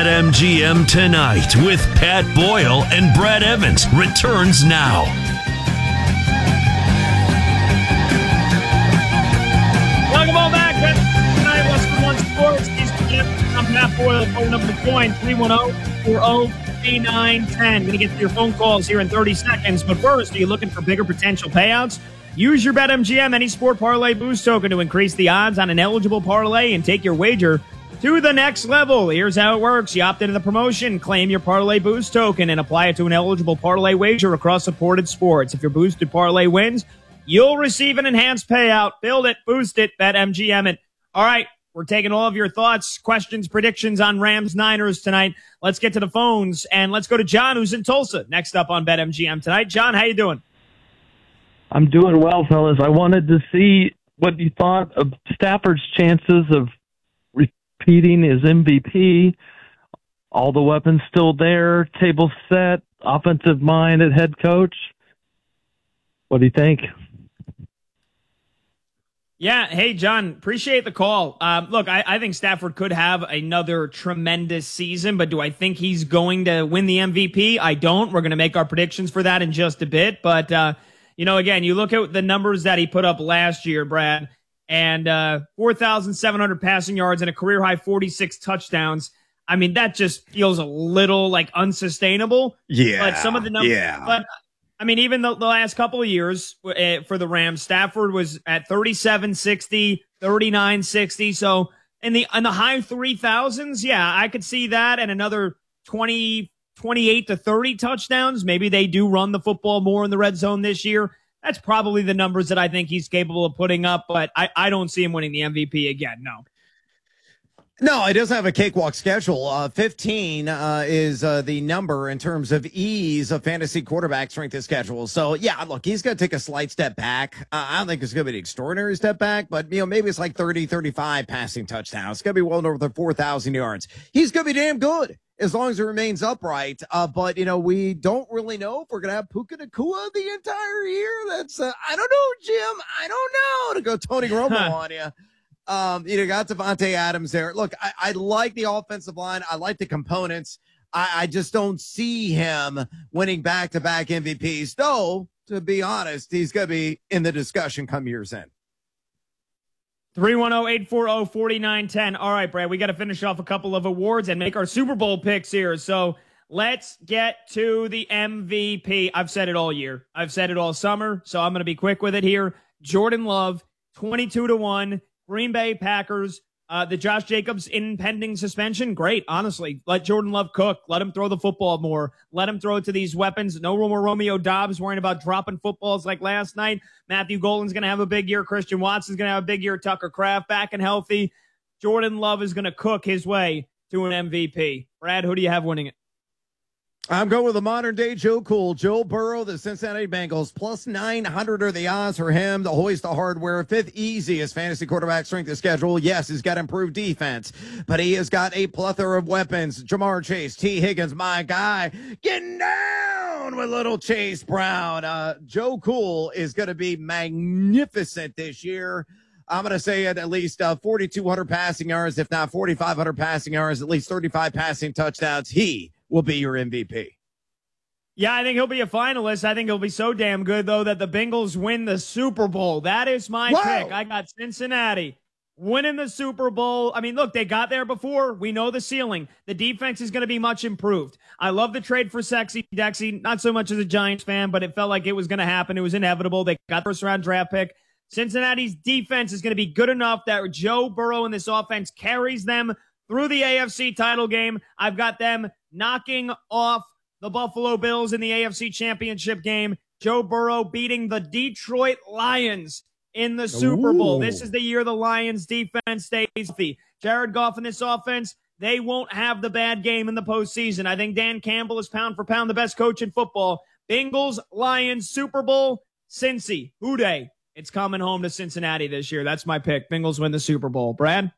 BetMGM Tonight with Pat Boyle and Brad Evans returns now. Welcome all back. Tonight, Western One Sports. I'm Pat Boyle. Phone number to join 310-40-3910. Going to get to your phone calls here in 30 seconds. But first, are you looking for bigger potential payouts? Use your BetMGM Any Sport Parlay Boost token to increase the odds on an eligible parlay and take your wager to the next level. Here's how it works. You opt into the promotion, claim your Parlay Boost token, and apply it to an eligible parlay wager across supported sports. If your boosted parlay wins, you'll receive an enhanced payout. Build it, boost it, BetMGM it. All right, we're taking all of your thoughts, questions, predictions on Rams-Niners tonight. Let's get to the phones, and let's go to John, who's in Tulsa, next up on BetMGM tonight. John, how you doing? I'm doing well, fellas. I wanted to see what you thought of Stafford's chances of repeating his MVP. All the weapons still there, table set, offensive minded head coach. What do you think? Yeah, hey, John, appreciate the call. Look, I think Stafford could have another tremendous season, but do I think he's going to win the MVP? I don't. We're going to make our predictions for that in just a bit. But, again, you look at the numbers that he put up last year, Brad, and 4,700 passing yards and a career-high 46 touchdowns. I mean, that just feels a little, unsustainable. Yeah. But some of the numbers... Yeah. But, I mean, even the last couple of years for the Rams, Stafford was at 37-60, 39-60. So in the high 3,000s, yeah, I could see that, and another 28 to 30 touchdowns. Maybe they do run the football more in the red zone this year. That's probably the numbers that I think he's capable of putting up, but I don't see him winning the MVP again, no. No, he doesn't have a cakewalk schedule. 15 is the number in terms of ease of fantasy quarterback strength of schedule. So, yeah, look, he's going to take a slight step back. I don't think it's going to be an extraordinary step back, but, maybe it's like 30, 35 passing touchdowns. It's going to be well over the 4,000 yards. He's going to be damn good as long as it remains upright. But, we don't really know if we're going to have Puka Nacua the entire year. That's, I don't know, Jim. I don't know, to go Tony Romo on you. Got Devontae Adams there. Look, I like the offensive line. I like the components. I just don't see him winning back-to-back MVPs, though, to be honest, he's going to be in the discussion come year's end. 310-840-4910. All right, Brad, we got to finish off a couple of awards and make our Super Bowl picks here. So let's get to the MVP. I've said it all year. I've said it all summer, so I'm going to be quick with it here. Jordan Love, 22-1. Green Bay Packers, the Josh Jacobs impending suspension. Great, honestly. Let Jordan Love cook. Let him throw the football more. Let him throw it to these weapons. No more Romeo Doubs worrying about dropping footballs like last night. Matthew Golden's going to have a big year. Christian Watson's going to have a big year. Tucker Kraft back and healthy. Jordan Love is going to cook his way to an MVP. Brad, who do you have winning it? I'm going with the modern-day Joe Cool. Joe Burrow, the Cincinnati Bengals, plus 900 are the odds for him to hoist the hardware. Fifth easiest fantasy quarterback strength of schedule. Yes, he's got improved defense, but he has got a plethora of weapons. Jamar Chase, T. Higgins, my guy, getting down with little Chase Brown. Joe Cool is going to be magnificent this year. I'm going to say at least 4,200 passing yards, if not 4,500 passing yards, at least 35 passing touchdowns. He will be your MVP. Yeah, I think he'll be a finalist. I think he'll be so damn good, though, that the Bengals win the Super Bowl. That is my pick. I got Cincinnati winning the Super Bowl. I mean, look, they got there before. We know the ceiling. The defense is going to be much improved. I love the trade for Sexy Dexy, not so much as a Giants fan, but it felt like it was going to happen. It was inevitable. They got the first-round draft pick. Cincinnati's defense is going to be good enough that Joe Burrow in this offense carries them through the AFC title game. I've got them knocking off the Buffalo Bills in the AFC Championship game. Joe Burrow beating the Detroit Lions in the Super Bowl. This is the year the Lions defense stays healthy. Jared Goff in this offense, they won't have the bad game in the postseason. I think Dan Campbell is pound for pound the best coach in football. Bengals, Lions, Super Bowl, Cincy, Houday. It's coming home to Cincinnati this year. That's my pick. Bengals win the Super Bowl. Brad?